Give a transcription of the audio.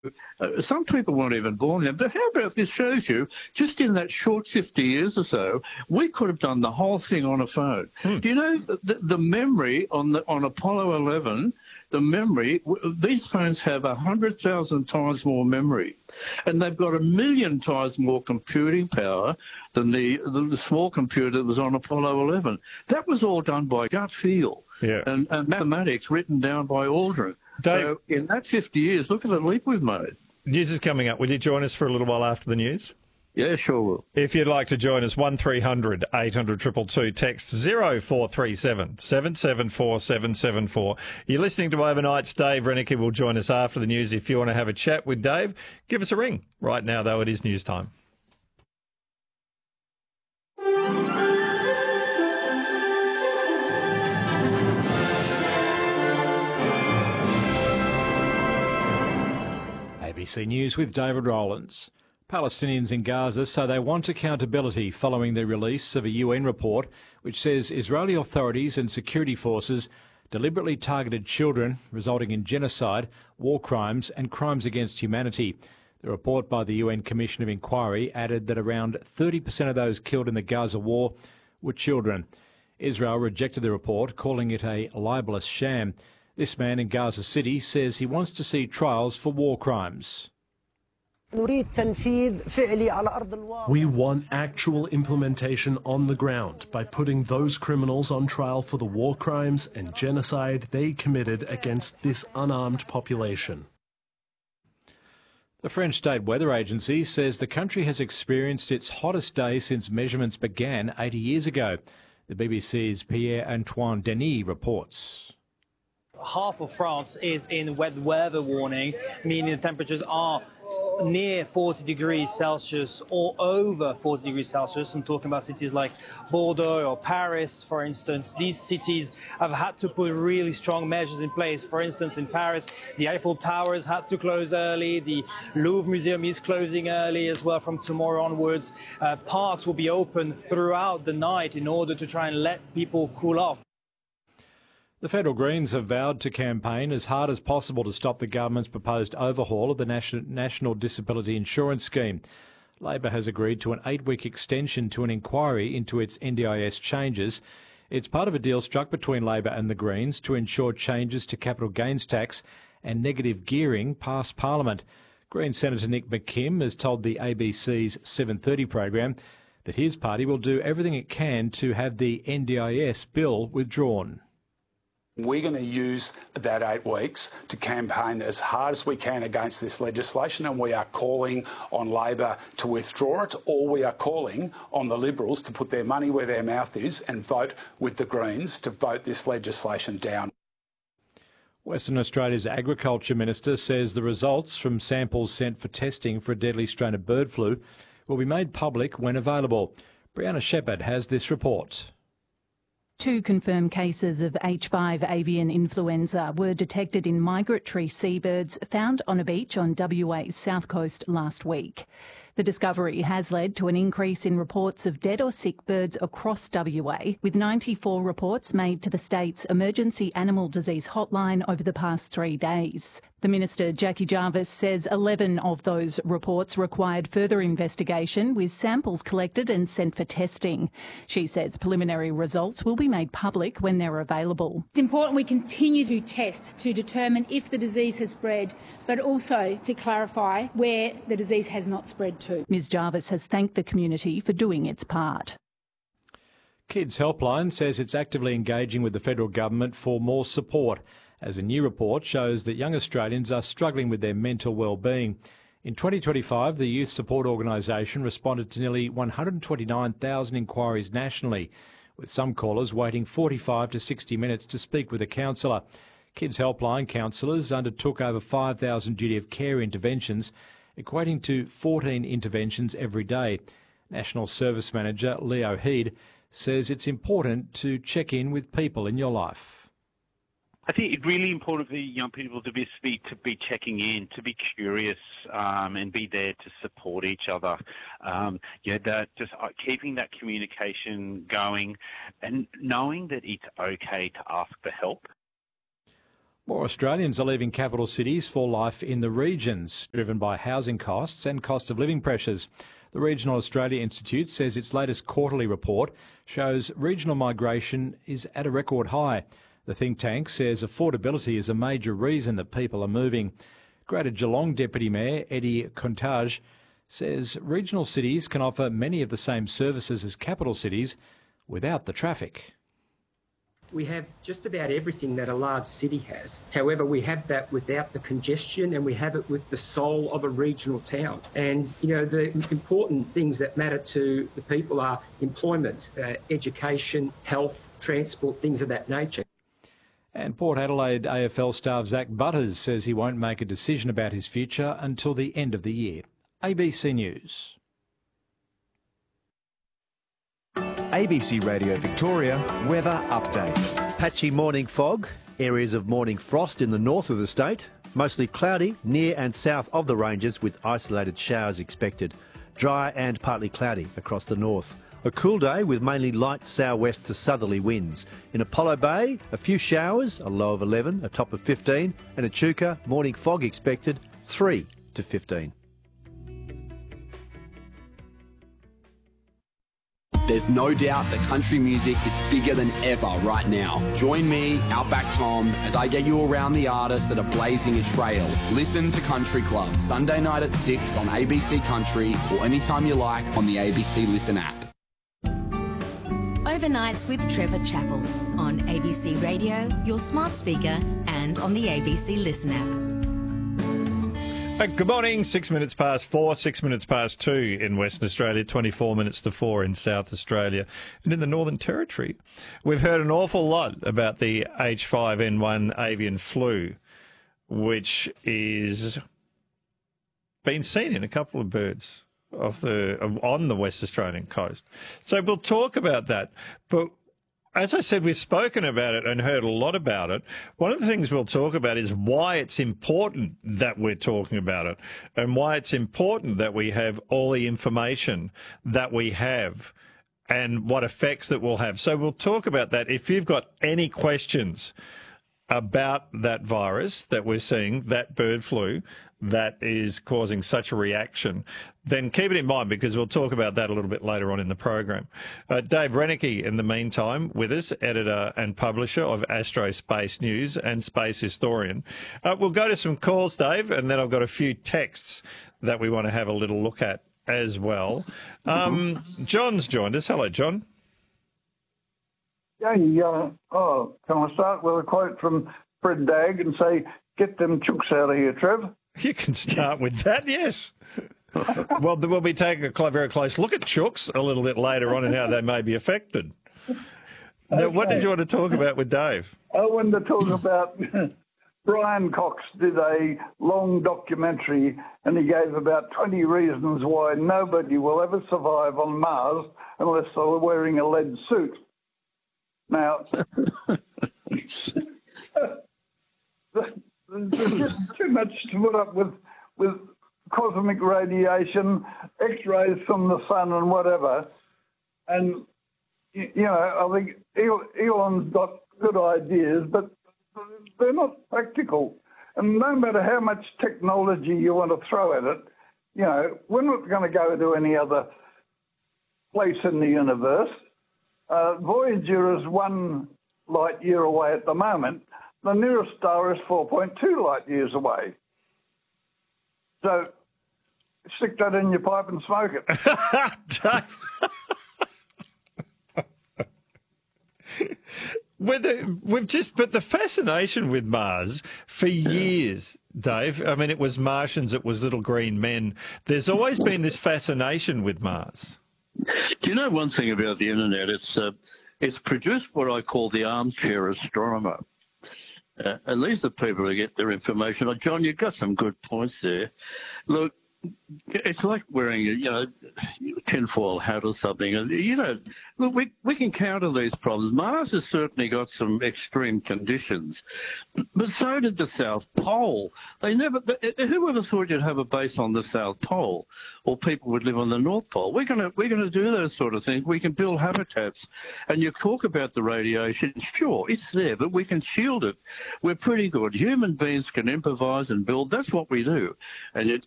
Some people weren't even born then. But how about this shows you, just in that short 50 years or so, we could have done the whole thing on a phone. Do you know the memory on Apollo 11, these phones have 100,000 times more memory. And they've got 1,000,000 times more computing power than the small computer that was on Apollo 11. That was all done by gut feel and mathematics written down by Aldrin. Dave, so in that 50 years, look at the leap we've made. News is coming up. Will you join us for a little while after the news? Yeah, sure will. If you'd like to join us, 1300 800 222, text 0437 774 774. You're listening to Overnights. Dave Rennicky will join us after the news. If you want to have a chat with Dave, give us a ring. Right now, though, it is news time. ABC News with David Rowlands. Palestinians in Gaza say they want accountability following the release of a UN report which says Israeli authorities and security forces deliberately targeted children, resulting in genocide, war crimes and crimes against humanity. The report by the UN Commission of Inquiry added that around 30% of those killed in the Gaza war were children. Israel rejected the report, calling it a libelous sham. This man in Gaza City says he wants to see trials for war crimes. We want actual implementation on the ground by putting those criminals on trial for the war crimes and genocide they committed against this unarmed population. The French State Weather Agency says the country has experienced its hottest day since measurements began 80 years ago. The BBC's Pierre-Antoine Denis reports. Half of France is in wet weather warning, meaning the temperatures are near 40 degrees Celsius or over 40 degrees Celsius. I'm talking about cities like Bordeaux or Paris, for instance. These cities have had to put really strong measures in place. For instance, in Paris, the Eiffel Towers had to close early. The Louvre Museum is closing early as well from tomorrow onwards. Parks will be open throughout the night in order to try and let people cool off. The Federal Greens have vowed to campaign as hard as possible to stop the government's proposed overhaul of the National Disability Insurance Scheme. Labor has agreed to an 8-week extension to an inquiry into its NDIS changes. It's part of a deal struck between Labor and the Greens to ensure changes to capital gains tax and negative gearing pass Parliament. Green Senator Nick McKim has told the ABC's 7:30 program that his party will do everything it can to have the NDIS bill withdrawn. We're going to use that 8 weeks to campaign as hard as we can against this legislation, and we are calling on Labor to withdraw it, or we are calling on the Liberals to put their money where their mouth is and vote with the Greens to vote this legislation down. Western Australia's Agriculture Minister says the results from samples sent for testing for a deadly strain of bird flu will be made public when available. Brianna Shepherd has this report. 2 confirmed cases of H5 avian influenza were detected in migratory seabirds found on a beach on WA's south coast last week. The discovery has led to an increase in reports of dead or sick birds across WA, with 94 reports made to the state's Emergency Animal Disease Hotline over the past 3 days. The Minister, Jackie Jarvis, says 11 of those reports required further investigation, with samples collected and sent for testing. She says preliminary results will be made public when they're available. It's important we continue to test to determine if the disease has spread, but also to clarify where the disease has not spread to. Ms Jarvis has thanked the community for doing its part. Kids Helpline says it's actively engaging with the federal government for more support, as a new report shows that young Australians are struggling with their mental well-being. In 2025, the Youth Support Organisation responded to nearly 129,000 inquiries nationally, with some callers waiting 45 to 60 minutes to speak with a counsellor. Kids Helpline counsellors undertook over 5,000 duty of care interventions, equating to 14 interventions every day. National Service Manager Leo Heed says it's important to check in with people in your life. I think it's really important for young people to be checking in, to be curious, and be there to support each other. Keeping that communication going and knowing that it's okay to ask for help. More Australians are leaving capital cities for life in the regions, driven by housing costs and cost of living pressures. The Regional Australia Institute says its latest quarterly report shows regional migration is at a record high. The think tank says affordability is a major reason that people are moving. Greater Geelong Deputy Mayor Eddie Contage says regional cities can offer many of the same services as capital cities without the traffic. We have just about everything that a large city has. However, we have that without the congestion, and we have it with the soul of a regional town. And, you know, the important things that matter to the people are employment, education, health, transport, things of that nature. And Port Adelaide AFL star Zach Butters says he won't make a decision about his future until the end of the year. ABC News. ABC Radio Victoria weather update. Patchy morning fog, areas of morning frost in the north of the state, mostly cloudy near and south of the ranges with isolated showers expected. Dry and partly cloudy across the north. A cool day with mainly light southwest to southerly winds. In Apollo Bay, a few showers, a low of 11, a top of 15, and Echuca, morning fog expected, 3 to 15. There's no doubt that country music is bigger than ever right now. Join me, Outback Tom, as I get you around the artists that are blazing a trail. Listen to Country Club, Sunday night at 6 on ABC Country or anytime you like on the ABC Listen app. Overnights with Trevor Chappell on ABC Radio, your smart speaker and on the ABC Listen app. Good morning, 6 minutes past 4, 6 minutes past 2 in Western Australia, 24 minutes to 4 in South Australia. And in the Northern Territory, we've heard an awful lot about the H5N1 avian flu, which is been seen in a couple of birds on the West Australian coast. So we'll talk about that. But as I said, we've spoken about it and heard a lot about it. One of the things we'll talk about is why it's important that we're talking about it and why it's important that we have all the information that we have and what effects that we'll have. So we'll talk about that. If you've got any questions about that virus that we're seeing, that bird flu that is causing such a reaction, then keep it in mind because we'll talk about that a little bit later on in the program. Dave Reneke, in the meantime, with us, editor and publisher of Astro Space News and space historian. We'll go to some calls, Dave, and then I've got a few texts that we want to have a little look at as well. John's joined us. Hello, John. Yeah, can I start with a quote from Fred Dagg and say, "Get them chooks out of here, Trev"? You can start with that, yes. Well, we'll be taking a very close look at chooks a little bit later on and how they may be affected. Now, what did you want to talk about with Dave? I wanted to talk about Brian Cox did a long documentary and he gave about 20 reasons why nobody will ever survive on Mars unless they're wearing a lead suit. Now, there's just too much to put up with cosmic radiation, X-rays from the sun and whatever. And, you know, I think Elon's got good ideas, but they're not practical. And no matter how much technology you want to throw at it, you know, we're not going to go to any other place in the universe. Voyager is 1 light year away at the moment. The nearest star is 4.2 light years away. So stick that in your pipe and smoke it. But the fascination with Mars for years, Dave, I mean, it was Martians, it was little green men. There's always been this fascination with Mars. Do you know one thing about the internet? It's produced what I call the armchair astronomer. And these are people who get their information. John, you've got some good points there. Look, it's like wearing a tinfoil hat or something. And look, we can counter these problems. Mars has certainly got some extreme conditions, but so did the South Pole. Who ever thought you'd have a base on the South Pole, or people would live on the North Pole? We're going to do those sort of things. We can build habitats, and you talk about the radiation. Sure, it's there, but we can shield it. We're pretty good. Human beings can improvise and build. That's what we do, and